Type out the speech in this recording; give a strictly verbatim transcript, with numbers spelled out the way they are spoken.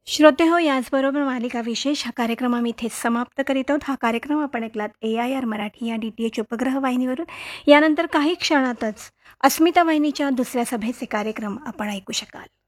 श्रोते हो, याचबरोबर मालिका विशेष हा कार्यक्रम आम्ही इथेच समाप्त करीत आहोत. हा कार्यक्रम आपण ऐकलात ए आय आर मराठी या डी टी एच उपग्रह वाहिनीवरून. यानंतर काही क्षणातच अस्मिता वाहिनीच्या दुसऱ्या सभेचे कार्यक्रम आपण ऐकू शकाल.